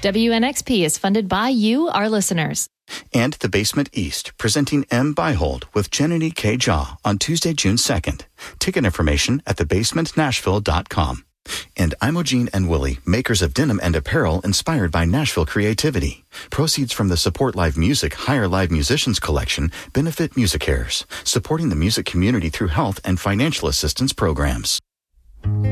WNXP is funded by you, our listeners. And The Basement East, presenting M. Byhold with Jenny K. Jaw on Tuesday, June 2nd. Ticket information at thebasementnashville.com. And Imogene and Willie, makers of denim and apparel inspired by Nashville creativity. Proceeds from the Support Live Music Hire Live Musicians collection benefit MusiCares, supporting the music community through health and financial assistance programs.